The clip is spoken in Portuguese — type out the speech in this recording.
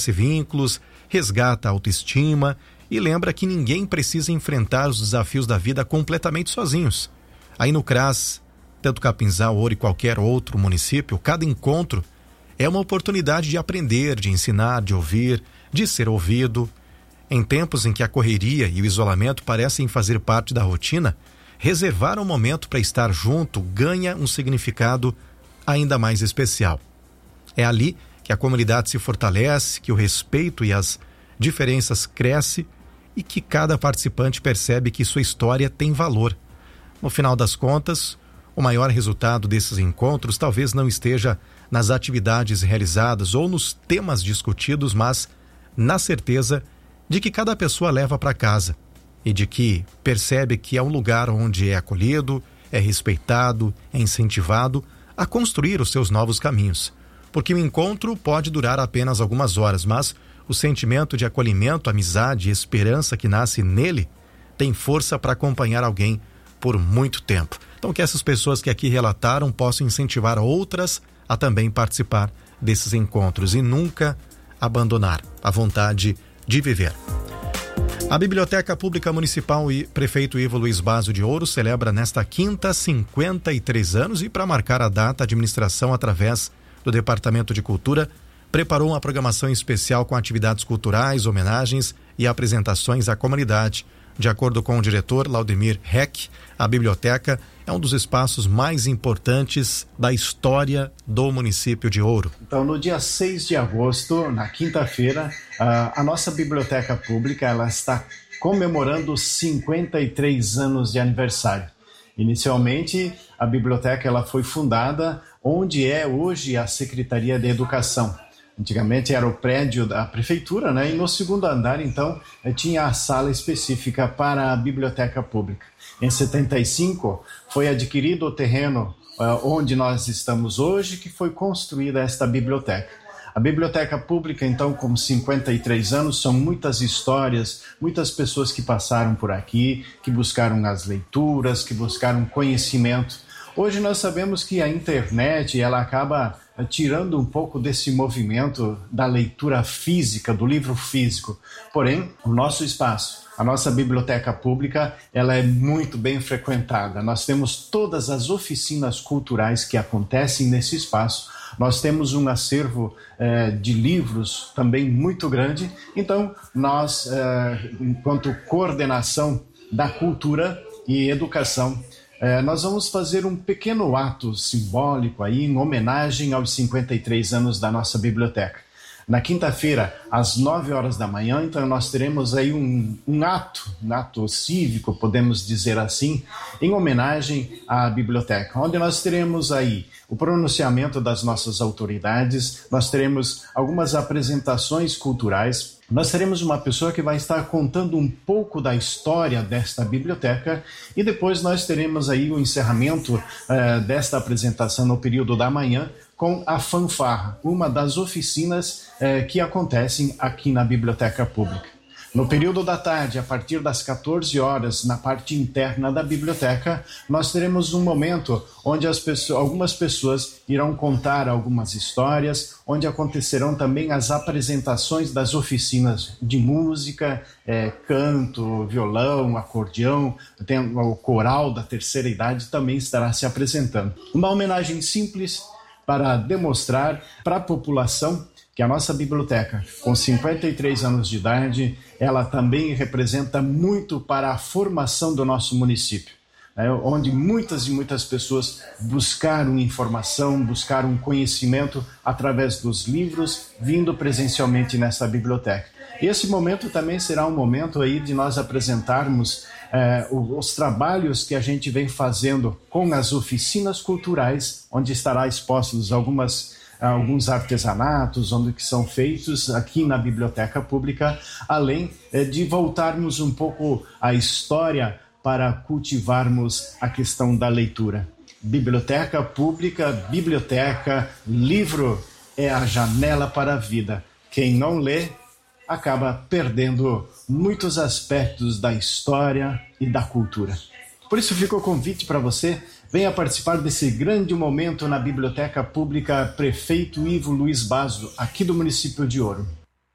fortalece vínculos, resgata a autoestima e lembra que ninguém precisa enfrentar os desafios da vida completamente sozinhos. Aí no CRAS, tanto Capinzal, Ouro e qualquer outro município, cada encontro é uma oportunidade de aprender, de ensinar, de ouvir, de ser ouvido. Em tempos em que a correria e o isolamento parecem fazer parte da rotina, reservar um momento para estar junto ganha um significado ainda mais especial. É ali que a comunidade se fortalece, que o respeito e as diferenças crescem e que cada participante percebe que sua história tem valor. No final das contas, o maior resultado desses encontros talvez não esteja nas atividades realizadas ou nos temas discutidos, mas na certeza de que cada pessoa leva para casa e de que percebe que é um lugar onde é acolhido, é respeitado, é incentivado a construir os seus novos caminhos. Porque o encontro pode durar apenas algumas horas, mas o sentimento de acolhimento, amizade e esperança que nasce nele tem força para acompanhar alguém por muito tempo. Então, que essas pessoas que aqui relataram possam incentivar outras a também participar desses encontros e nunca abandonar a vontade de viver. A Biblioteca Pública Municipal e Prefeito Ivo Luiz Basso de Ouro celebra nesta quinta 53 anos e, para marcar a data, a administração, através do Departamento de Cultura, preparou uma programação especial com atividades culturais, homenagens e apresentações à comunidade. De acordo com o diretor Laudemir Heck, a biblioteca é um dos espaços mais importantes da história do município de Ouro. Então, no dia 6 de agosto, na quinta-feira, a nossa biblioteca pública ela está comemorando 53 anos de aniversário. Inicialmente, a biblioteca ela foi fundada onde é hoje a Secretaria de Educação. Antigamente era o prédio da prefeitura, né? E no segundo andar, então, tinha a sala específica para a biblioteca pública. Em 75, foi adquirido o terreno onde nós estamos hoje, que foi construída esta biblioteca. A biblioteca pública, então, com 53 anos, são muitas histórias, muitas pessoas que passaram por aqui, que buscaram as leituras, que buscaram conhecimento. Hoje nós sabemos que a internet ela acaba tirando um pouco desse movimento da leitura física, do livro físico. Porém, o nosso espaço, a nossa biblioteca pública, ela é muito bem frequentada. Nós temos todas as oficinas culturais que acontecem nesse espaço. Nós temos um acervo de livros também muito grande. Então, nós, enquanto coordenação da cultura e educação, nós vamos fazer um pequeno ato simbólico aí em homenagem aos 53 anos da nossa biblioteca. Na quinta-feira, às 9 horas da manhã, então nós teremos aí um ato cívico, podemos dizer assim, em homenagem à biblioteca, onde nós teremos aí o pronunciamento das nossas autoridades, nós teremos algumas apresentações culturais, nós teremos uma pessoa que vai estar contando um pouco da história desta biblioteca e depois nós teremos aí o encerramento desta apresentação no período da manhã com a fanfarra, uma das oficinas que acontecem aqui na Biblioteca Pública. No período da tarde, a partir das 14 horas, na parte interna da biblioteca, nós teremos um momento onde algumas pessoas irão contar algumas histórias, onde acontecerão também as apresentações das oficinas de música, canto, violão, acordeão, tem o coral da terceira idade também estará se apresentando. Uma homenagem simples para demonstrar para a população que a nossa biblioteca, com 53 anos de idade, ela também representa muito para a formação do nosso município, onde muitas e muitas pessoas buscaram informação, buscaram conhecimento através dos livros, vindo presencialmente nessa biblioteca. E esse momento também será um momento aí de nós apresentarmos os trabalhos que a gente vem fazendo com as oficinas culturais, onde estará expostos alguns artesanatos, onde que são feitos aqui na Biblioteca Pública, além de voltarmos um pouco à história para cultivarmos a questão da leitura. Biblioteca Pública, biblioteca, livro é a janela para a vida. Quem não lê acaba perdendo muitos aspectos da história e da cultura. Por isso fica o convite para você, venha participar desse grande momento na Biblioteca Pública Prefeito Ivo Luiz Basso, aqui do município de Ouro.